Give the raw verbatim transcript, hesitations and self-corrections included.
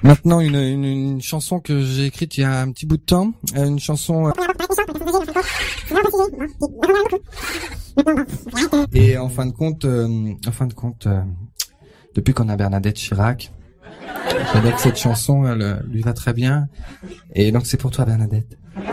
Maintenant, une, une, une chanson que j'ai écrite il y a un petit bout de temps, euh, une chanson. Euh... Et en fin de compte, euh, en fin de compte, euh, depuis qu'on a Bernadette Chirac, je dirais que cette chanson, elle, lui va très bien. Et donc c'est pour toi, Bernadette.